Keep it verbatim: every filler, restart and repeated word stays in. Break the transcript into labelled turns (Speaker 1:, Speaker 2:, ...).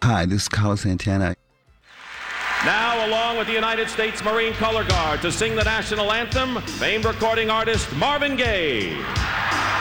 Speaker 1: Hi, this is Carlos Santana.
Speaker 2: Now, along with the United States Marine Color Guard to sing the national anthem, famed recording artist Marvin Gaye.